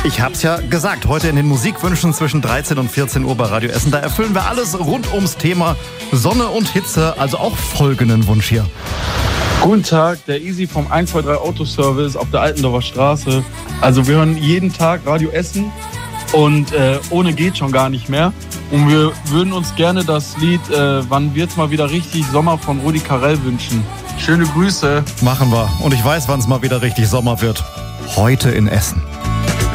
Ich hab's ja gesagt, heute in den Musikwünschen zwischen 13 und 14 Uhr bei Radio Essen, da erfüllen wir alles rund ums Thema Sonne und Hitze, also auch folgenden Wunsch hier. Guten Tag, der Easy vom 123 Autoservice auf der Altendorfer Straße. Also wir hören jeden Tag Radio Essen und ohne geht schon gar nicht mehr. Und wir würden uns gerne das Lied Wann wird's mal wieder richtig Sommer von Rudi Carrell wünschen. Schöne Grüße. Machen wir. Und ich weiß, wann es mal wieder richtig Sommer wird. Heute in Essen.